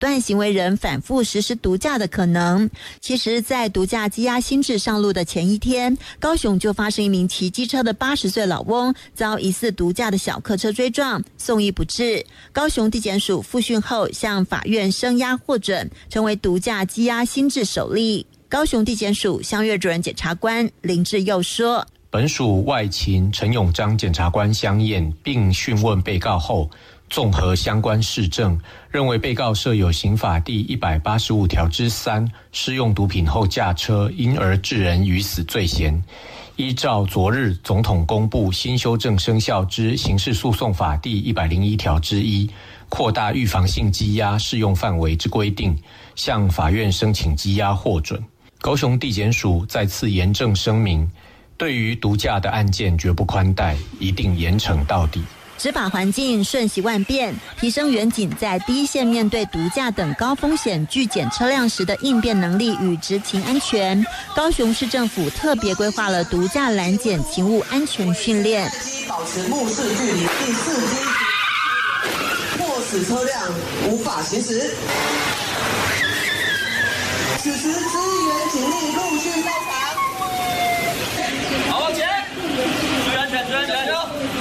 断行为人反复实施毒驾的可能。其实在毒驾羁押新制上路的前一天，高雄就发生一名骑机车的80岁老翁遭疑似毒驾的小客车追撞，送医不治。高雄地检署复讯后向法院声押获准，成为毒驾羁押新制首例。高雄地检署襄岳主任检察官林志佑说， 本署外勤陈永章检察官相验并讯问被告后，综合相关事证，认为被告设有刑法第185条之3施用毒品后驾车因而致人于死罪嫌，依照昨日总统公布新修正生效之刑事诉讼法第101条之1扩大预防性羁押适用范围之规定，向法院申请羁押获准。高雄地检署再次严正声明，对于毒驾的案件绝不宽待，一定严惩到底。 执法环境瞬息万变，提升员警在第一线面对毒驾等高风险拒检车辆时的应变能力与执勤安全。高雄市政府特别规划了毒驾拦检勤务安全训练， 保持目视距离，第4梯迫使车辆无法行驶。此时支援警力陆续到场。 好，起来，注意安全，注意安全。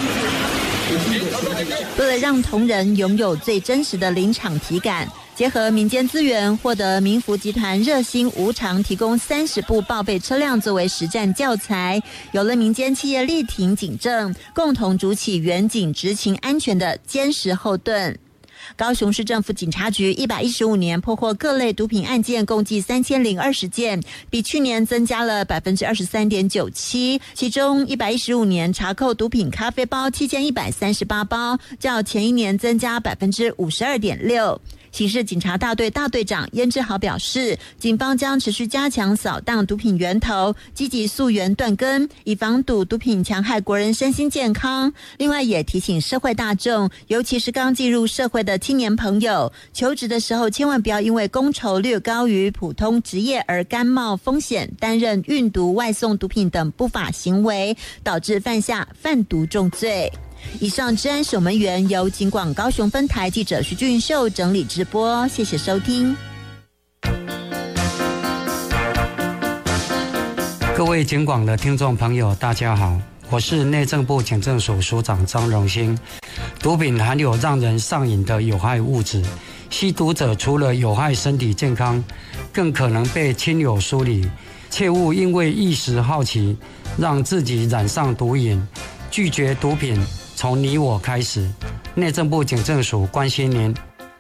为了让同仁拥有最真实的临场体感，结合民间资源，获得民福集团热心无偿提供30部报备车辆作为实战教材，有了民间企业力挺警政，共同筑起员警执勤安全的坚实后盾。高雄市政府警察局115年破获各类毒品案件共计3020件，比去年增加了 23.97%， 其中115年查扣毒品咖啡包7138包，较前一年增加 52.6%。刑事警察大队大队长燕志豪表示，警方将持续加强扫荡毒品源头，积极溯源断根，以防堵毒品戕害国人身心健康。另外也提醒社会大众，尤其是刚进入社会的青年朋友，求职的时候千万不要因为工酬略高于普通职业而甘冒风险，担任运毒、外送毒品等不法行为，导致犯下贩毒重罪。以上治安守门员由警广高雄分台记者徐俊秀整理直播，谢谢收听。 各位警广的听众朋友大家好，我是内政部警政署署长张荣兴。毒品含有让人上瘾的有害物质，吸毒者除了有害身体健康，更可能被亲友疏离，切勿因为一时好奇让自己染上毒瘾，拒绝毒品从你我开始，内政部警政署关心您。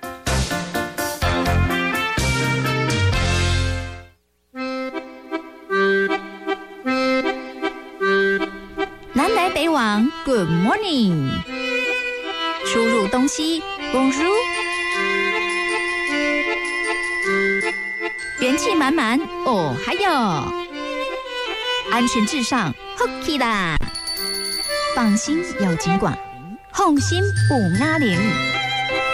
南来北往 ，Good morning。出入东西 ，Bonjour。元气满满哦，还有安全至上 ，Hockey 啦。放心有警广，放心不压铃。